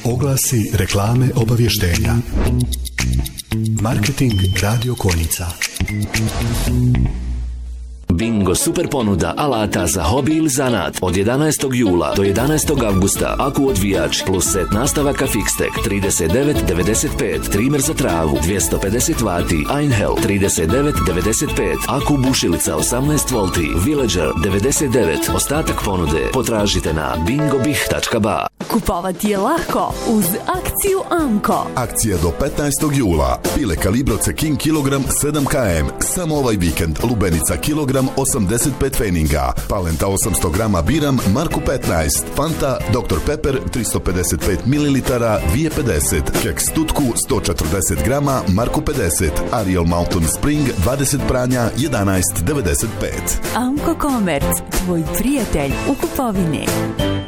Oglasi, reklame, obavještenja. Marketing Radio Konjica. Bingo super ponuda alata za hobi ili zanat od 11. jula do 11. avgusta. Aku odvijač plus set nastavaka Fixtech 39,95, trimer za travu 250 W, Einhell 39,95, aku bušilica 18 V, Villager 99. Ostatak ponude potražite na bingobih.ba. Kupovati je lako uz akciju Amko. Akcija do 15. jula. Pile kalibroce King kilogram 7 km. Samo ovaj vikend. Lubenica kilogram 85 feninga. Palenta 800 grama biram Marku 15. Fanta Dr. Pepper 355 ml 2,50. Keks tutku 140 grama Marku 50. Ariel Mountain Spring 20 pranja 11,95. Amko Komerc, tvoj prijatelj u kupovini.